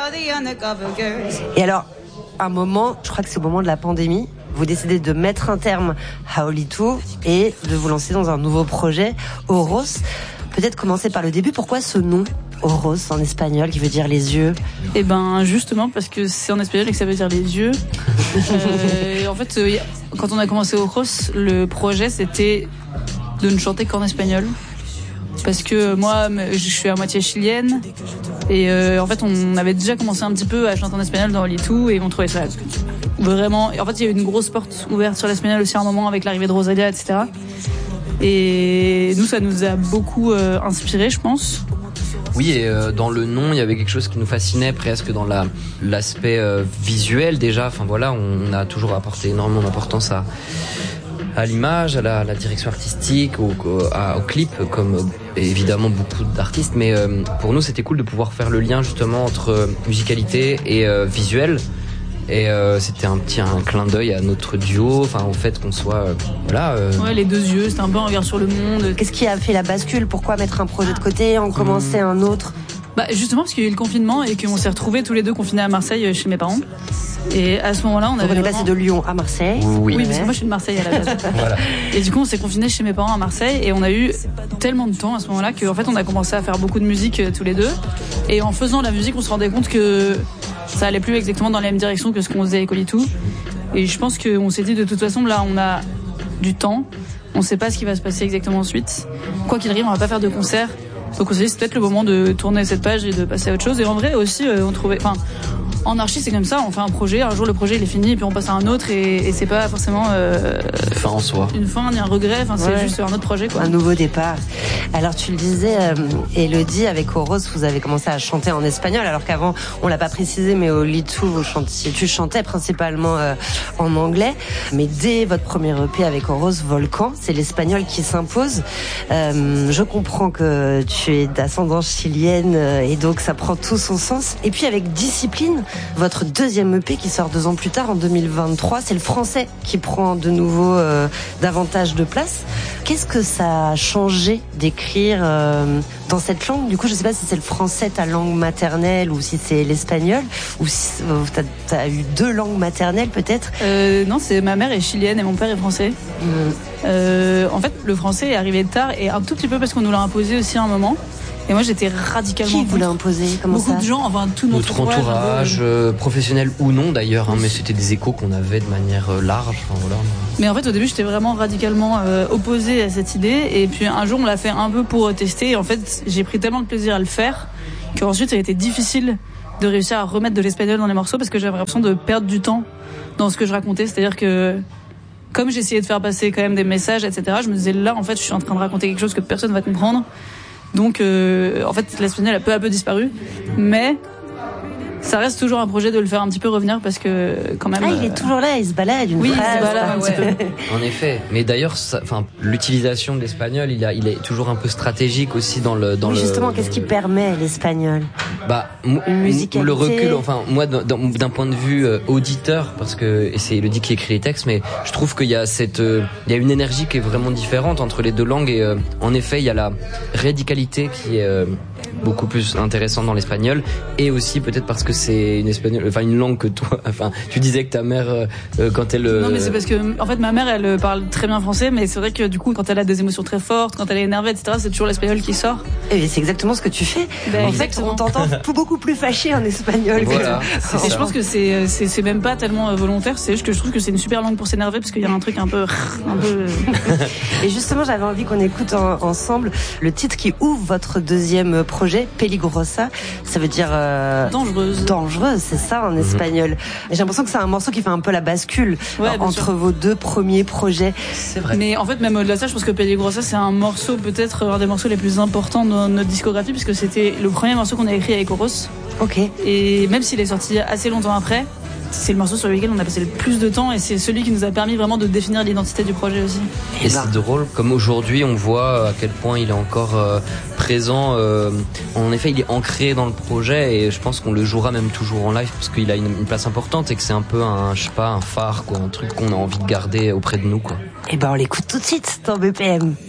Et alors, un moment, je crois que c'est au moment de la pandémie, vous décidez de mettre un terme à Olitu et de vous lancer dans un nouveau projet, Oros. Peut-être commencer par le début, pourquoi ce nom Oros en espagnol qui veut dire les yeux? Eh ben justement parce que c'est en espagnol et que ça veut dire les yeux. En fait, quand on a commencé Oros, le projet c'était de ne chanter qu'en espagnol. Parce que moi, je suis à moitié chilienne et en fait, on avait déjà commencé un petit peu à chanter en espagnol dans Olitu et on trouvait ça vraiment. Et en fait, il y a eu une grosse porte ouverte sur l'espagnol aussi à un moment avec l'arrivée de Rosalia, etc. Et nous, ça nous a beaucoup inspiré, je pense. Oui, et dans le nom, il y avait quelque chose qui nous fascinait presque dans l'aspect visuel déjà. Enfin voilà, on a toujours apporté énormément d'importance à l'image, à la direction artistique, au clip, comme évidemment beaucoup d'artistes. Mais pour nous, c'était cool de pouvoir faire le lien justement entre musicalité et visuel. Et c'était un clin d'œil à notre duo, enfin au fait qu'on soit Ouais, les deux yeux, c'était un peu un regard sur le monde. Qu'est-ce qui a fait la bascule? Pourquoi mettre un projet de côté, en commencer un autre? Bah justement parce qu'il y a eu le confinement et qu'on s'est retrouvés tous les deux confinés à Marseille chez mes parents. Et à ce moment-là, on est passé de Lyon à Marseille. Oui, parce que moi je suis de Marseille à la base. Voilà. Et du coup, on s'est confinés chez mes parents à Marseille et on a eu tellement de temps à ce moment-là qu'en fait, on a commencé à faire beaucoup de musique tous les deux. Et en faisant la musique, on se rendait compte que ça allait plus exactement dans la même direction que ce qu'on faisait avec Olitu. Et je pense qu'on s'est dit de toute façon, là, on a du temps. On sait pas ce qui va se passer exactement ensuite. Quoi qu'il arrive, on va pas faire de concert. Donc on s'est dit c'est peut-être le moment de tourner cette page et de passer à autre chose. Et en vrai aussi, on trouvait... En archi, c'est comme ça, on fait un projet, un jour le projet il est fini et puis on passe à un autre et c'est pas forcément une fin en soi. Une fin ni un regret, c'est juste un autre projet quoi. Un nouveau départ. Alors tu le disais, Elodie, avec Oros, vous avez commencé à chanter en espagnol alors qu'avant, on l'a pas précisé, mais au Olitu, tu chantais principalement en anglais. Mais dès votre premier EP avec Oros, Volcan, c'est l'espagnol qui s'impose. Je comprends que tu es d'ascendance chilienne et donc ça prend tout son sens. Et puis avec Discipline, votre deuxième EP qui sort 2 ans plus tard, en 2023, c'est le français qui prend de nouveau davantage de place. Qu'est-ce que ça a changé d'écrire dans cette langue? Du coup, je sais pas si c'est le français ta langue maternelle ou si c'est l'espagnol ou si t'as eu 2 langues maternelles peut-être. Non, c'est ma mère est chilienne et mon père est français. En fait, le français est arrivé tard et un tout petit peu parce qu'on nous l'a imposé aussi à un moment. Et moi, j'étais radicalement. Qui vous l'a imposé? Comment beaucoup ça? de gens, enfin tout notre entourage, professionnel ou non d'ailleurs, mais c'était des échos qu'on avait de manière large. Enfin, voilà. Mais en fait, au début, j'étais vraiment radicalement opposée à cette idée. Et puis un jour, on l'a fait un peu pour tester. Et en fait, j'ai pris tellement de plaisir à le faire qu'ensuite, ça a été difficile de réussir à remettre de l'espagnol dans les morceaux parce que j'avais l'impression de perdre du temps dans ce que je racontais. C'est-à-dire que comme j'essayais de faire passer quand même des messages, etc., je me disais là, en fait, je suis en train de raconter quelque chose que personne va comprendre. Donc, en fait, l'espagnol a peu à peu disparu, mais ça reste toujours un projet de le faire un petit peu revenir parce que quand même. Il est toujours là, il se balade une oui, phrase. il se balade un petit peu. En effet, mais d'ailleurs, l'utilisation de l'espagnol, il est toujours un peu stratégique aussi dans le. Justement, qu'est-ce qui permet l'espagnol? Une musicalité. Le recul, moi, d'un point de vue auditeur, parce que et c'est Elodie qui écrit les textes, mais je trouve qu'il y a il y a une énergie qui est vraiment différente entre les deux langues et en effet, il y a la radicalité qui est beaucoup plus intéressante dans l'espagnol et aussi peut-être parce que c'est une langue que toi, tu disais que ta mère quand elle. Non, mais c'est parce que en fait ma mère elle parle très bien français, mais c'est vrai que du coup quand elle a des émotions très fortes, quand elle est énervée, etc., c'est toujours l'espagnol qui sort. Et c'est exactement ce que tu fais. En fait, on t'entend beaucoup plus fâché en espagnol. Voilà, et je pense que c'est même pas tellement volontaire, c'est juste que je trouve que c'est une super langue pour s'énerver parce qu'il y a un truc un peu. Et justement, j'avais envie qu'on écoute ensemble le titre qui ouvre votre deuxième projet, Peligrosa. Ça veut dire dangereuse, c'est ça en espagnol. Et j'ai l'impression que c'est un morceau qui fait un peu la bascule entre vos 2 premiers projets. C'est vrai. Mais en fait, même au-delà de ça, je pense que Peligrosa, c'est un morceau, peut-être un des morceaux les plus importants dans notre discographie, puisque c'était le premier morceau qu'on a écrit avec Oros. Ok. Et même s'il est sorti assez longtemps après, c'est le morceau sur lequel on a passé le plus de temps et c'est celui qui nous a permis vraiment de définir l'identité du projet aussi. Et c'est drôle, comme aujourd'hui on voit à quel point il est encore présent. En effet, il est ancré dans le projet et je pense qu'on le jouera même toujours en live parce qu'il a une place importante et que c'est un peu un phare, quoi, un truc qu'on a envie de garder auprès de nous, quoi. Et on l'écoute tout de suite dans BPM.